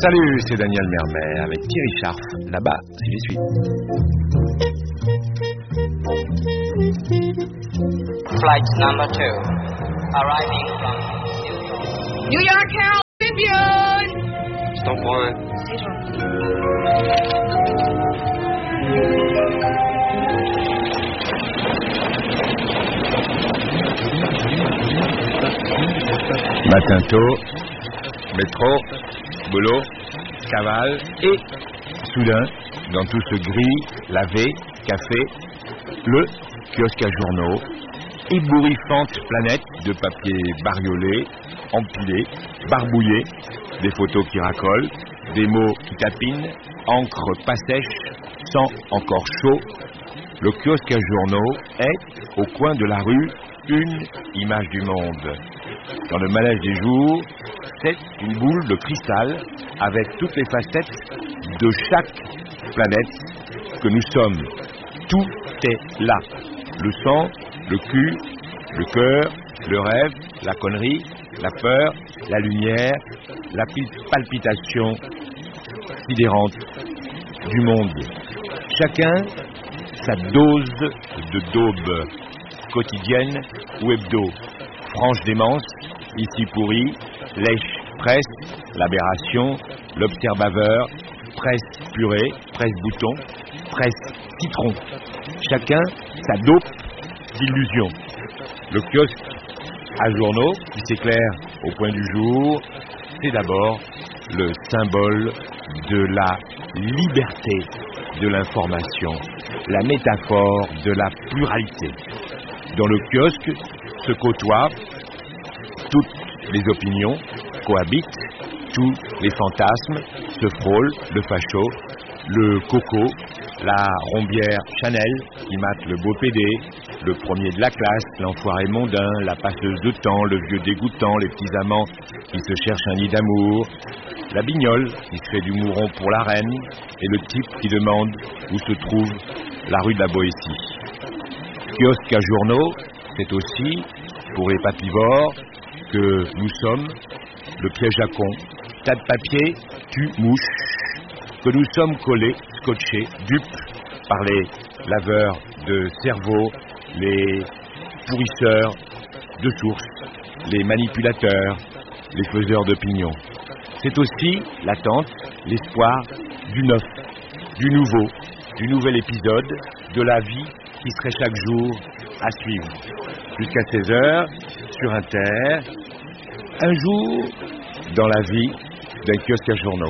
Salut, c'est Daniel Mermet avec Thierry Scharf, là-bas, si j'y suis. Flight number 2, arriving from New York Herald Tribune. Je t'en prends un. C'est gentil. Matin tôt, métro, boulot, cavale et, soudain, dans tout ce gris, lavé, café, le kiosque à journaux, ébouriffante planète de papier bariolé, empilé, barbouillé, des photos qui racolent, des mots qui tapinent, encre pas sèche, sang encore chaud. Le kiosque à journaux est, au coin de la rue, une image du monde. Dans le manège des jours, c'est une boule de cristal avec toutes les facettes de chaque planète que nous sommes. Tout est là. Le sang, le cul, le cœur, le rêve, la connerie, la peur, la lumière, la palpitation sidérante du monde. Chacun sa dose de daube, quotidienne ou hebdo. Franche démence, ici pourri, lèche presse, l'aberration, l'observaveur, presse purée, presse bouton, presse citron. Chacun sa dope d'illusion. Le kiosque à journaux qui s'éclaire au point du jour, c'est d'abord le symbole de la liberté de l'information, la métaphore de la pluralité. Dans le kiosque se côtoient toutes les opinions, cohabitent tous les fantasmes, se frôlent le facho, le coco, la rombière Chanel qui mate le beau PD, le premier de la classe, l'enfoiré mondain, la passeuse de temps, le vieux dégoûtant, les petits amants qui se cherchent un nid d'amour, la bignole qui se fait du mouron pour la reine et le type qui demande où se trouve la rue de la Boétie. Kiosque à journaux, c'est aussi, pour les papivores, que nous sommes le piège à con. Tas de papier, tue mouche, que nous sommes collés, scotchés, dupes par les laveurs de cerveau, les pourrisseurs de sources, les manipulateurs, les faiseurs d'opinion. C'est aussi l'attente, l'espoir du neuf, du nouveau, du nouvel épisode de la vie qui serait chaque jour à suivre. Jusqu'à 16h, sur Inter, un jour dans la vie d'un kiosque à journaux.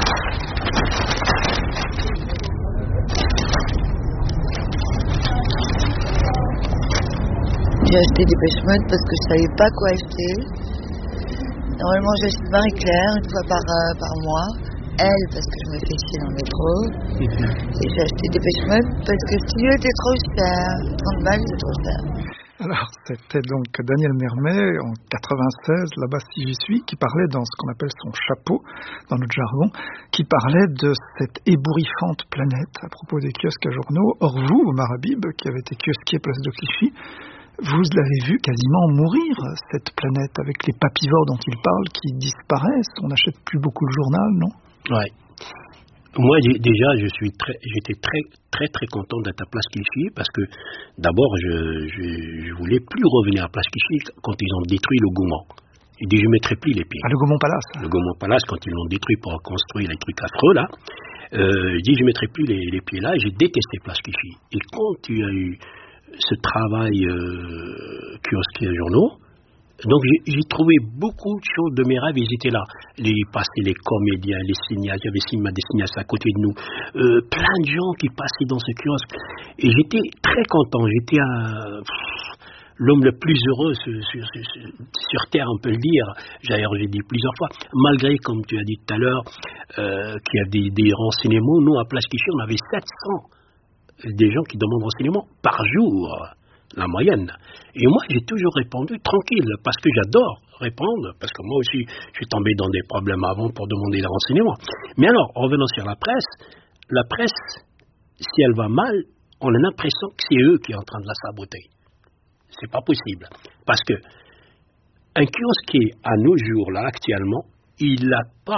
J'ai acheté des pêche-modes parce que je savais pas quoi acheter. Normalement, j'achète Marie-Claire une fois par mois. Elle, parce que je me fais chier dans le métro. Et j'ai acheté des pêche-modes parce que le stylo était trop cher. 30 balles, c'est trop cher. Alors, c'était donc Daniel Mermet, en 96, là-bas si j'y suis, qui parlait dans ce qu'on appelle son chapeau, dans notre jargon, qui parlait de cette ébouriffante planète à propos des kiosques à journaux. Or vous, Omar Habib, qui avez été kiosquier place de Clichy, vous l'avez vu quasiment mourir, cette planète, avec les papivores dont il parle qui disparaissent. On n'achète plus beaucoup le journal, non? Ouais. Moi, déjà, j'étais très content d'être à Place Clichy parce que, d'abord, je voulais plus revenir à Place Clichy quand ils ont détruit le Gaumont. Il dit, je ne mettrai plus les pieds. Ah, le Gaumont Palace. Le Gaumont Palace, quand ils l'ont détruit pour construire les trucs affreux, là, il dit, je ne mettrai plus les pieds là. Et j'ai détesté Place Clichy. Et quand il y a eu ce travail kiosquier journaux, donc j'ai trouvé beaucoup de choses de mes rêves, ils étaient là. Les comédiens, les cinéastes, il y avait des cinéastes à côté de nous, plein de gens qui passaient dans ce kiosque. Et j'étais très content, j'étais l'homme le plus heureux sur Terre, on peut le dire. D'ailleurs, j'ai dit plusieurs fois, malgré, comme tu as dit tout à l'heure, qu'il y a des renseignements, nous à Place Clichy, on avait 700 des gens qui demandent renseignements par jour. La moyenne. Et moi, j'ai toujours répondu tranquille, parce que j'adore répondre, parce que moi aussi, je suis tombé dans des problèmes avant pour demander des renseignements. Mais alors, revenons sur la presse, si elle va mal, on a l'impression que c'est eux qui sont en train de la saboter. C'est pas possible. Parce que un kiosquier, à nos jours, là, actuellement, il n'a pas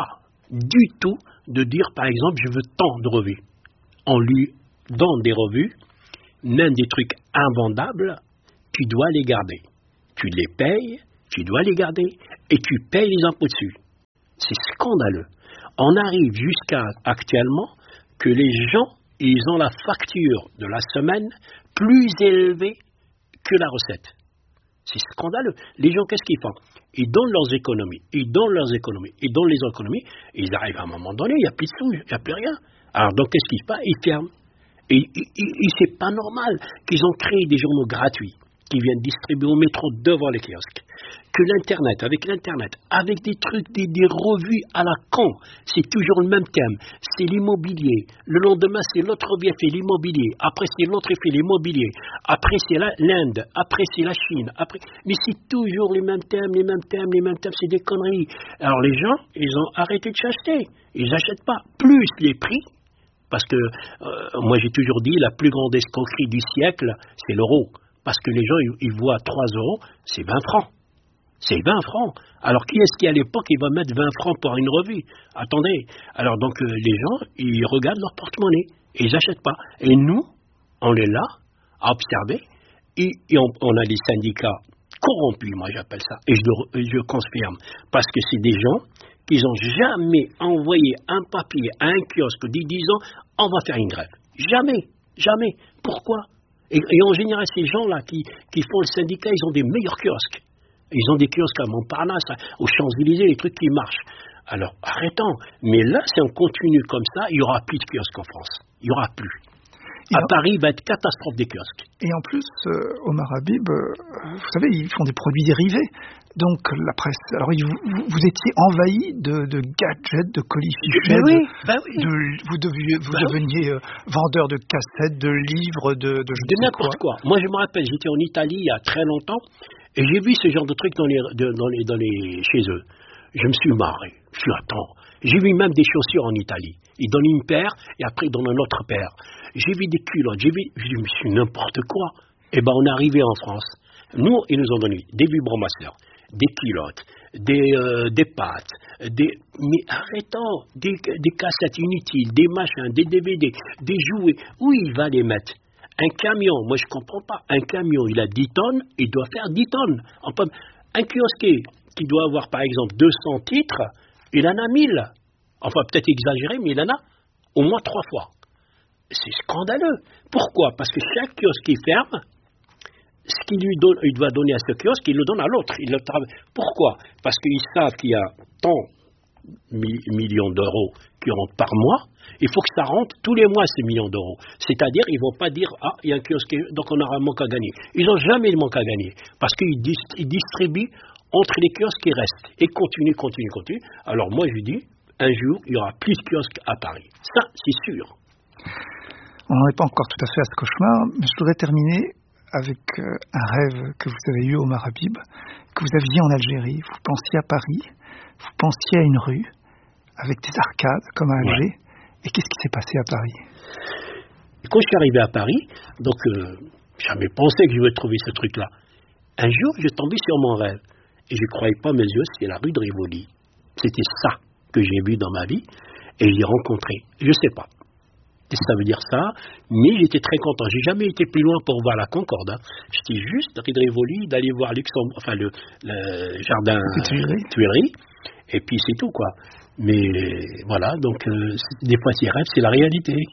du tout de dire, par exemple, je veux tant de revues. On lui donne des revues, même des trucs invendables, tu dois les garder. Tu les payes, tu dois les garder, et tu payes les impôts dessus. C'est scandaleux. On arrive jusqu'à actuellement que les gens, ils ont la facture de la semaine plus élevée que la recette. C'est scandaleux. Les gens, qu'est-ce qu'ils font? Ils donnent leurs économies, ils donnent les économies, ils arrivent à un moment donné, il n'y a plus de sous, il n'y a plus rien. Alors donc, qu'est-ce qu'ils font? Ils ferment. Et c'est pas normal qu'ils ont créé des journaux gratuits qui viennent distribuer au métro devant les kiosques. Que l'Internet, avec des trucs, des revues à la con, c'est toujours le même thème. C'est l'immobilier. Le lendemain, c'est l'autre revue fait l'immobilier. Après, c'est l'autre fait l'immobilier. Après, c'est l'Inde. Après, c'est la Chine. Mais c'est toujours les mêmes thèmes. C'est des conneries. Alors, les gens, ils ont arrêté de s'acheter. Ils n'achètent pas. Plus les prix, parce que moi, j'ai toujours dit, la plus grande escroquerie du siècle, c'est l'euro. Parce que les gens, ils voient 3 euros, c'est 20 francs. C'est 20 francs. Alors, qui est-ce qui, à l'époque, il va mettre 20 francs pour une revue? Attendez. Alors, donc, les gens, ils regardent leur porte-monnaie et ils n'achètent pas. Et nous, on est là, à observer, et on a des syndicats corrompus, moi j'appelle ça, et je confirme, parce que c'est des gens qui n'ont jamais envoyé un papier à un kiosque disant on va faire une grève. Jamais. Pourquoi? Et en général, ces gens-là qui font le syndicat, ils ont des meilleurs kiosques. Ils ont des kiosques à Montparnasse, aux Champs-Élysées, les trucs qui marchent. Alors, arrêtons. Mais là, si on continue comme ça, il n'y aura plus de kiosques en France. Il n'y aura plus. À Paris, il va être catastrophe des kiosques. Et en plus, Omar Habib, vous savez, ils font des produits dérivés. Donc, la presse... Alors, vous étiez envahi de gadgets, de colifichets. Oui. Vous deveniez vendeur de cassettes, de livres, de n'importe quoi. Moi, je me rappelle, j'étais en Italie il y a très longtemps, et j'ai vu ce genre de trucs chez eux. Je me suis marré. J'ai vu même des chaussures en Italie. Ils donnent une paire, et après, ils donnent une autre paire. J'ai vu des culottes, je me suis n'importe quoi. Eh ben, on est arrivé en France. Nous, ils nous ont donné des vibromasseurs, des culottes, des pâtes, mais arrêtons, des cassettes inutiles, des machins, des DVD, des jouets. Où il va les mettre? Un camion, moi je comprends pas. Un camion, il a 10 tonnes, il doit faire 10 tonnes. Un kiosquier qui doit avoir par exemple 200 titres, il en a 1000. Enfin, peut-être exagéré, mais il en a au moins 3 fois. C'est scandaleux. Pourquoi? Parce que chaque kiosque qui ferme, ce qu'il il doit donner à ce kiosque, il le donne à l'autre. Pourquoi? Parce qu'ils savent qu'il y a tant millions d'euros qui rentrent par mois. Il faut que ça rentre tous les mois, ces millions d'euros. C'est-à-dire, ils ne vont pas dire « Ah, il y a un kiosque, donc on aura un manque à gagner ». Ils n'ont jamais le manque à gagner. Parce qu'ils distribuent entre les kiosques qui restent. Et continuent. Alors moi, je dis, un jour, il y aura plus de kiosques à Paris. Ça, c'est sûr. On n'en est pas encore tout à fait à ce cauchemar, mais je voudrais terminer avec un rêve que vous avez eu, Omar Habib, que vous aviez en Algérie. Vous pensiez à Paris, vous pensiez à une rue, avec des arcades, comme à Alger. Ouais. Et qu'est-ce qui s'est passé à Paris? Quand je suis arrivé à Paris, donc j'avais pensé que je vais trouver ce truc-là. Un jour, j'ai tombé sur mon rêve. Et je ne croyais pas mes yeux, c'était la rue de Rivoli. C'était ça que j'ai vu dans ma vie. Et j'ai rencontré, je ne sais pas. Ça veut dire ça, mais j'étais très content. J'ai jamais été plus loin pour voir la Concorde. J'étais juste rue de Rivoli, d'aller voir le jardin Tuileries, et puis c'est tout, quoi. Mais voilà, donc des fois c'est rêve, c'est la réalité.